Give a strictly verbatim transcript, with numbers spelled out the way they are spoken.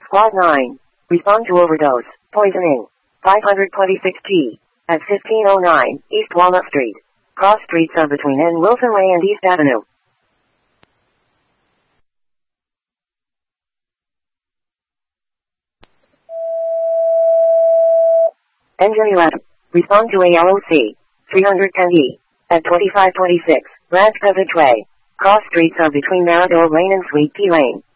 Squad nine. Respond to overdose. Poisoning. five twenty-six T. At fifteen oh nine, East Walnut Street. Cross streets are between N. Wilson Way and East Avenue. Engine eleven. Respond to A L O C. three ten E. At twenty-five twenty-six, Ranch Passage Way. Cross streets are between Marador Lane and Sweet Pea Lane.